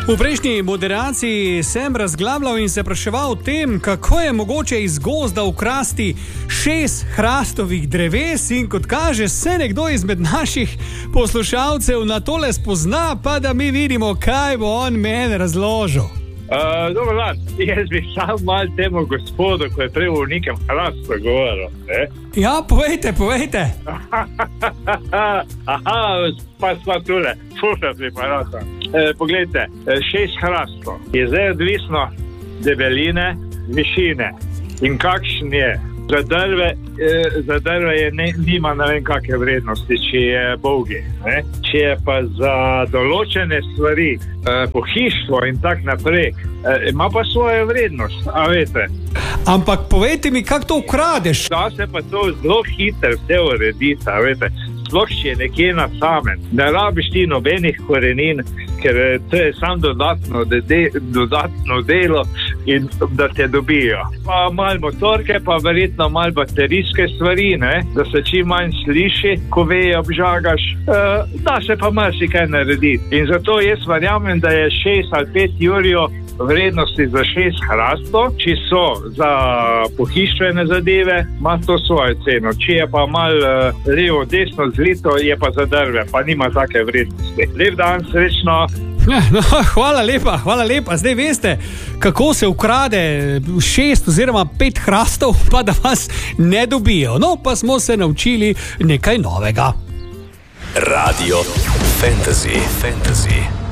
V prejšnji moderaciji sem razglabljal in se spraševal o tem, kako je mogoče iz gozda ukrasti 6 hrastovih dreves in kot kaže, se nekdo izmed naših poslušalcev na tole spozna, pa da mi vidimo, kaj bo on meni razložil. Dobar dan, jaz bi sam mal temu gospodu, ko je prej v nekem hrastu govoril. Ja, povejte. Aha, pa sva tule, slušati pa rata. Poglejte, 6 hrastov je zdaj odvisno debeline, višine in kakšen je. Za drve je nima ne vem kakve vrednosti, če je bolgi. Če je pa za določene stvari, pohištvo in tak naprej, ima pa svojo vrednost, a veste. Ampak povejte mi, kako to ukradeš? Da se pa to zelo hitro vse urediti, a veste. Sploh če je nekje na samen. Ne rabiš ti nobenih korenin, ker to je samo dodatno delo in da te dobijo. Pa malo motorke, pa verjetno malo baterijske stvari, da se čim manj sliši, ko veje obžagaš. Da se pa marsikaj narediti. In zato jaz verjamem, da je 6 ali 5 jurjev vrednosti za 6 hrastov, če so za pohištvene zadeve, ima to svojo ceno. Če je pa malo levo, desno zlito, je pa za drve, pa nima take vrednosti. Lep dan, srečno. No, hvala lepa. Zdaj veste, kako se ukrade 6 oziroma 5 hrastov, pa da vas ne dobijo. No, pa smo se naučili nekaj novega. Radio Fantasy.